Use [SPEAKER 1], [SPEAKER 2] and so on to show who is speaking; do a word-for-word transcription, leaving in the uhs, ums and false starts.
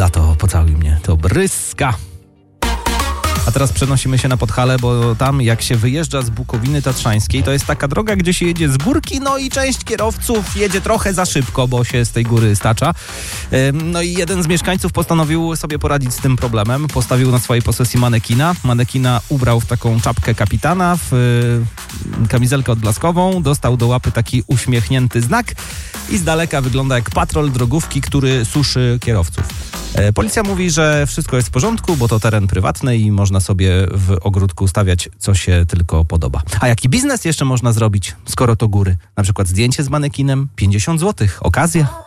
[SPEAKER 1] Lato, pocałuj mnie, to Bryska. A teraz przenosimy się na Podhale, bo tam jak się wyjeżdża z Bukowiny Tatrzańskiej, to jest taka droga, gdzie się jedzie z górki, no i część kierowców jedzie trochę za szybko, bo się z tej góry stacza. No i jeden z mieszkańców postanowił sobie poradzić z tym problemem. Postawił na swojej posesji manekina. Manekina ubrał w taką czapkę kapitana, w kamizelkę odblaskową, dostał do łapy taki uśmiechnięty znak i z daleka wygląda jak patrol drogówki, który suszy kierowców. Policja mówi, że wszystko jest w porządku, bo to teren prywatny i można sobie w ogródku stawiać, co się tylko podoba. A jaki biznes jeszcze można zrobić, skoro to góry? Na przykład zdjęcie z manekinem, pięćdziesiąt złotych, okazja.